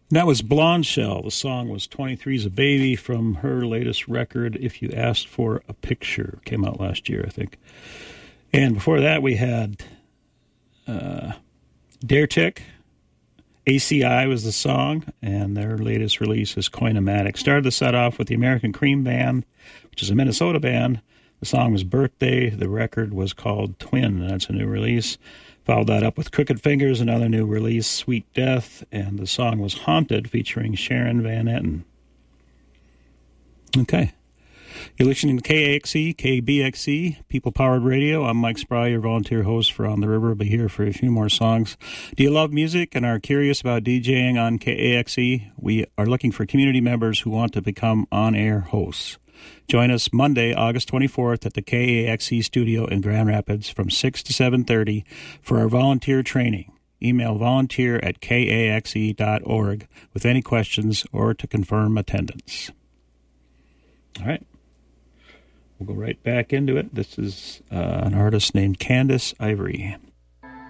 That was Blonde Shell. The song was 23's a Baby from her latest record, If You Asked for a Picture. Came out last year, I think. And before that, we had Daretic. ACI was the song, and their latest release is Coinomatic. Started the set off with the American Cream Band, which is a Minnesota band. The song was Birthday. The record was called Twin, and that's a new release. Followed that up with Crooked Fingers, another new release, Sweet Death, and the song was Haunted, featuring Sharon Van Etten. Okay. You're listening to KAXE, KBXE, People-Powered Radio. I'm Mike Spry, your volunteer host for On the River. I'll be here for a few more songs. Do you love music and are curious about DJing on KAXE? We are looking for community members who want to become on-air hosts. Join us Monday, August 24th at the KAXE studio in Grand Rapids from 6 to 7:30 for our volunteer training. Email volunteer@kaxe.org with any questions or to confirm attendance. All right. We'll go right back into it. This is an artist named Candace Ivory.